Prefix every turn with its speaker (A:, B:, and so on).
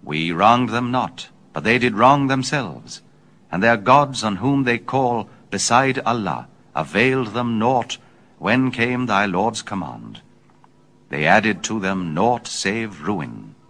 A: We wronged them not, but they did wrong themselves, and their gods on whom they call beside Allah availed them naught when came thy Lord's command. They added to them naught save ruin.